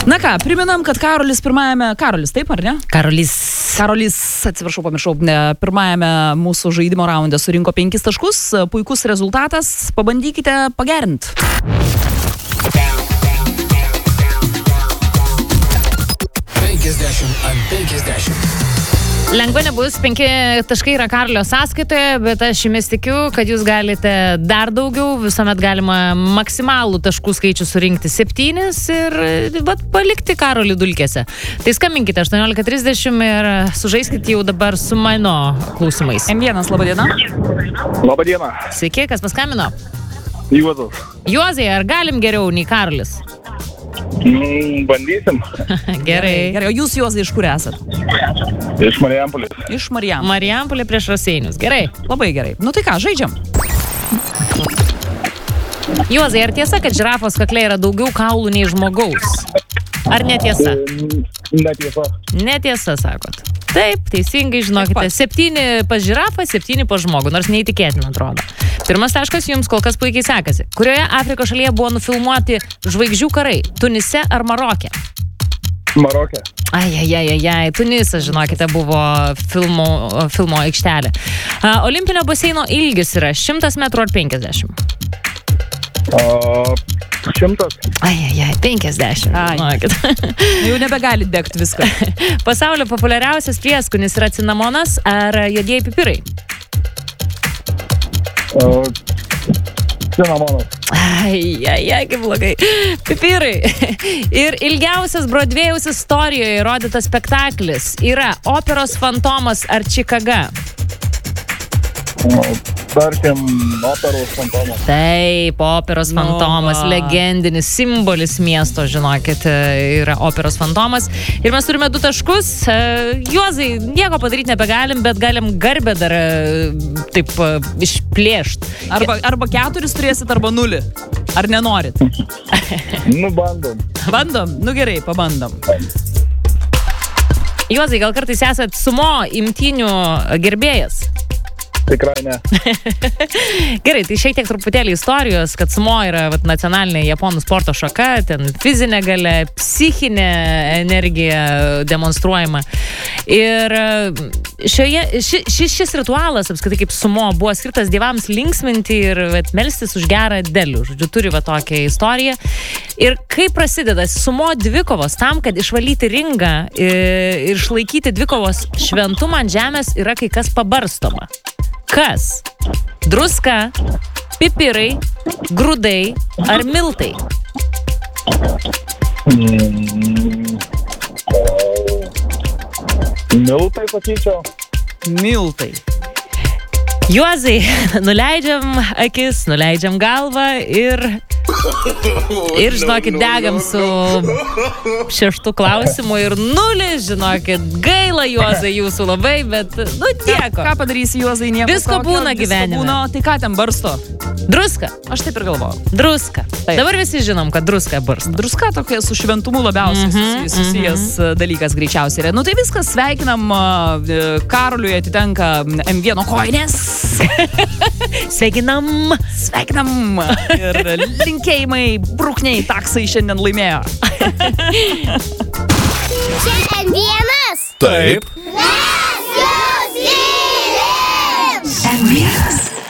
Na ką, priminam, kad Karolis pirmajame... Karolis, taip ar ne? Karolis, atsiprašau, pamiršau, pirmajame mūsų žaidimo raunde surinko 5 taškus. Puikus rezultatas. Pabandykite pagerinti. Lengva nebus, 5 taškai yra Karolio sąskaitoje, bet aš jumis tikiu, kad jūs galite dar daugiau, visuomet galima maksimalų taškų skaičių surinkti 7 ir palikti Karolį dulkėse. Tai skambinkite 18:30 ir sužaiskite jau dabar su mano klausimais. M1, laba diena. Labą dieną. Sveiki, kas paskambino? Juozas. Juozai, ar galim geriau nei Karolis? Bandysim. Gerai. O jūs, Juozai, iš kur esat? Iš Marijampolės. Iš Marijampolės. Marijampolė prieš Raseinius. Gerai. Labai gerai. Nu tai ką, žaidžiam. Juozai, ar tiesa, kad žirafos kakle yra daugiau kaulų nei žmogaus? Ar netiesa? Netiesa. Netiesa, sakot. Taip, teisingai, žinokite. 7 pas žirafą, 7 pas žmogų, nors neįtikėtina atrodo. Pirmas taškas jums kol kas puikiai sekasi. Kurioje Afrikos šalyje buvo nufilmuoti žvaigždžių karai? Tunise ar Maroke? Maroke. Ai, Tunisas, žinokite, buvo filmo aikštelė. Olimpinio baseino ilgis yra 100 metrų ar 50? 100. 50. Jau nebegali degti viską. Pasaulio populiariausias prieskonis yra cinamonas ar juodieji pipirai? Cinamonas. Kaip blogai. Pipirai. Ir ilgiausias Broadwėjaus istorijoje įrodytas spektaklis yra Operos fantomas ar Čikaga? Tarkim, Operos fantomas. Taip, Operos fantomas, legendinis simbolis miesto, žinokit, yra Operos fantomas. Ir mes turime 2 taškus. Juozai, nieko padaryti nebegalim, bet galim garbę dar taip išplėšti. Arba 4 turėsit, arba 0. Ar nenorit? Bandom. Bandom? Nu gerai, pabandom. Juozai, gal kartais esat sumo imtynių gerbėjas? Tikrai ne. Gerai, tai šiek tiek truputėlį istorijos, kad sumo yra nacionalinė japonų sporto šaka, ten fizinė galia, psichinė energija demonstruojama. Ir šis ritualas, apskritai kaip sumo, buvo skirtas dievams linksminti ir melstis už gerą derlių. Žodžiu, turi tokią istoriją. Ir kaip prasideda sumo dvikovos tam, kad išvalyti ringą ir išlaikyti dvikovos šventumą ant žemės, yra kai kas pabarstoma. Kas? Druska, pipirai, grūdai ar miltai? Miltai, sakyčiau. Miltai. Juozai, nuleidžiam akis, nuleidžiam galvą ir žinokit, degam su 6 klausimu ir 0, žinokit, gaila Juozai jūsų labai, bet tieko. Ką padarysi, Juozai, nieko. Visko būna gyvenime. Tai ką ten barsto? Druska. Aš taip ir galvoju. Druska. Taip. Dabar visi žinom, kad druska barsto. Druska tokia su šventumu labiausiai susijęs dalykas greičiausiai yra. Nu tai viskas, sveikinam, Karoliui atitenka M1 kojinės. Sveikinam. Ir linkėjimai, brukniai, taksai šiandien laimėjo. Čia M1. Taip. Mes jūs mylim. M1.